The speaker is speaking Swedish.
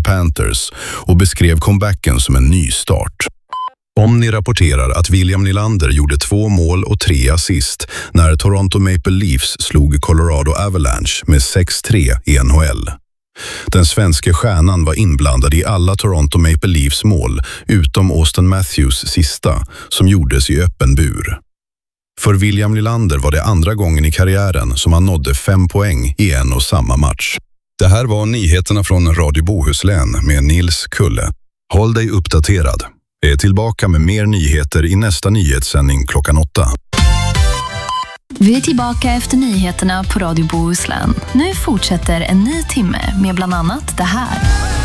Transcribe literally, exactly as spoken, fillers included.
Panthers och beskrev comebacken som en ny start. Omni rapporterar att William Nylander gjorde två mål och tre assist när Toronto Maple Leafs slog Colorado Avalanche med sex tre i N H L. Den svenska stjärnan var inblandad i alla Toronto Maple Leafs mål utom Auston Matthews sista som gjordes i öppen bur. För William Nylander var det andra gången i karriären som han nådde fem poäng i en och samma match. Det här var nyheterna från Radio Bohuslän med Nils Kulle. Håll dig uppdaterad. Jag är tillbaka med mer nyheter i nästa nyhetssändning klockan åtta. Vi är tillbaka efter nyheterna på Radio Bohuslän. Nu fortsätter en ny timme med bland annat det här.